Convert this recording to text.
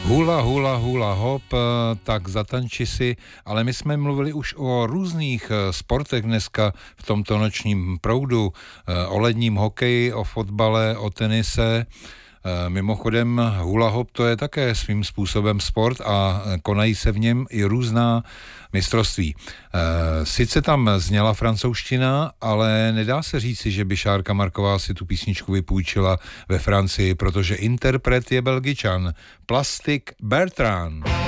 Hula, hula, hula, hop, tak zatanči si, ale my jsme mluvili už o různých sportech dneska v tomto nočním proudu, o ledním hokeji, o fotbale, o tenise. Mimochodem hula hop to je také svým způsobem sport a konají se v něm i různá mistrovství. Sice tam zněla francouzština, ale nedá se říci, že by Šárka Marková si tu písničku vypůjčila ve Francii, protože interpret je Belgičan, Plastic Bertrand.